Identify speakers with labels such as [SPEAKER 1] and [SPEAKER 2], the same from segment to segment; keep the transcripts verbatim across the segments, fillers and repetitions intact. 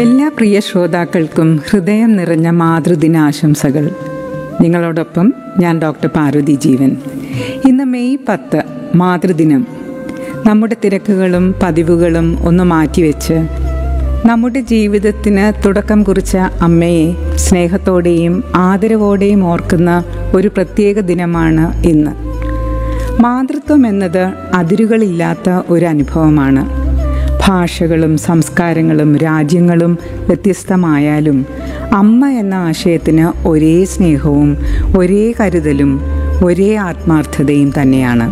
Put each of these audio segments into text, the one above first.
[SPEAKER 1] എല്ലാ പ്രിയ ശ്രോതാക്കൾക്കും ഹൃദയം നിറഞ്ഞ മാതൃദിനാശംസകൾ. നിങ്ങളോടൊപ്പം ഞാൻ ഡോക്ടർ പാർവതി ജീവൻ. ഇന്ന് മെയ് പത്ത് മാതൃദിനം. നമ്മുടെ തിരക്കുകളും പതിവുകളും ഒന്ന് മാറ്റിവെച്ച് നമ്മുടെ ജീവിതത്തിന് തുടക്കം കുറിച്ച അമ്മയെ സ്നേഹത്തോടെയും ആദരവോടെയും ഓർക്കുന്ന ഒരു പ്രത്യേക ദിനമാണ് ഇന്ന്. മാതൃത്വം എന്നത് അതിരുകളില്ലാത്ത ഒരു അനുഭവമാണ്. ഭാഷകളും സംസ്കാരങ്ങളും രാജ്യങ്ങളും വ്യത്യസ്തമായാലും അമ്മ എന്ന ആശയത്തിന് ഒരേ സ്നേഹവും ഒരേ കരുതലും ഒരേ ആത്മാർത്ഥതയും തന്നെയാണ്.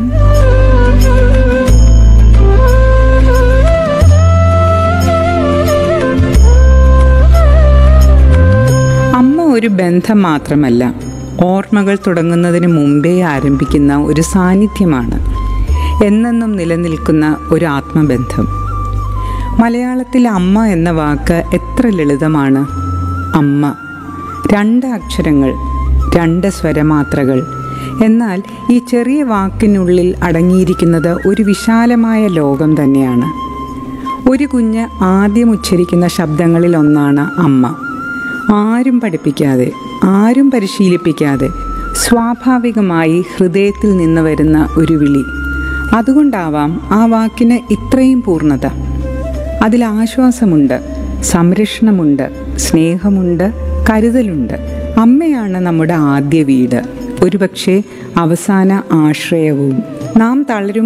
[SPEAKER 1] അമ്മ ഒരു ബന്ധം മാത്രമല്ല, ഓർമ്മകൾ തുടങ്ങുന്നതിന് മുമ്പേ ആരംഭിക്കുന്ന ഒരു സാന്നിധ്യമാണ്. എന്നെന്നും നിലനിൽക്കുന്ന ഒരു ആത്മബന്ധം. മലയാളത്തിൽ അമ്മ എന്ന വാക്ക് എത്ര ലളിതമാണ്. അമ്മ, രണ്ട് അക്ഷരങ്ങൾ, രണ്ട് സ്വരമാത്രകൾ. എന്നാൽ ഈ ചെറിയ വാക്കിനുള്ളിൽ അടങ്ങിയിരിക്കുന്നത് ഒരു വിശാലമായ ലോകം തന്നെയാണ്. ഒരു കുഞ്ഞ് ആദ്യം ഉച്ചരിക്കുന്ന ശബ്ദങ്ങളിൽ ഒന്നാണ് അമ്മ. ആരും പഠിപ്പിക്കാതെ, ആരും പരിശീലിപ്പിക്കാതെ സ്വാഭാവികമായി ഹൃദയത്തിൽ നിന്ന് വരുന്ന ഒരു വിളി. അതുകൊണ്ടാവാം ആ വാക്കിന് ഇത്രയും പൂർണ്ണത. അതിൽ ആശ്വാസമുണ്ട്, സംരക്ഷണമുണ്ട്, സ്നേഹമുണ്ട്, കരുതലുണ്ട്. അമ്മയാണ് നമ്മുടെ ആദ്യ വീട്, ഒരുപക്ഷെ അവസാന ആശ്രയവും. നാം തളരും